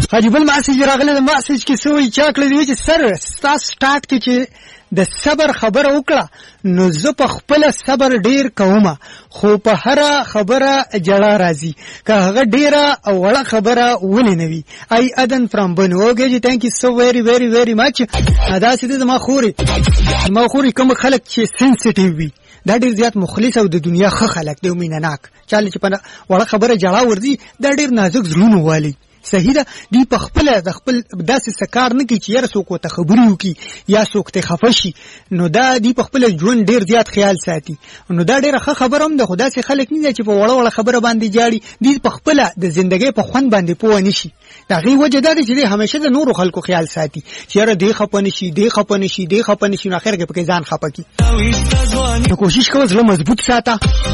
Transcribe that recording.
حاجی بل مسیج راغله د مسیج کې سوې چا کړی دی چې سر ستاسو سٹارټ کې چې د صبر خبره وکړه نو زه په خپل صبر ډیر کوم خو په هر خبره جړه راځي که هغه ډیره او وړه خبره ولې نه وي ای ادن فرام بنو اوګه جی ثانک یو سو ویری ویری ویری مچ ادا سید ما خوري کوم خلک چې سنسټیو وي دا ډیر زیات مخلص او د دنیا ښه خلک دی مینه ناک چاله چې په وړه خبره جړه ورځي دا ډیر نازک زړونه والی صحیح ده دی په خپل د خپل داسې سکار نه کی چې یاره څوک ته خبري وکي یا څوک ته خفشي نو دا دی په خپل ژوند ډیر زیات خیال ساتي نو دا ډیره ښه خبره هم ده خو داسې خلک نه چې په وړه وړه خبره باندې جاړي دی په خپل د ژوندۍ په خوند باندې پوه نشي دا غي وجه ده چې همیشه د نورو خلکو خیال ساتي چې یاره دی خپن شي نو اخر کې پکې ځان خپکی نو کوشش کوه زړه مضبوط ساته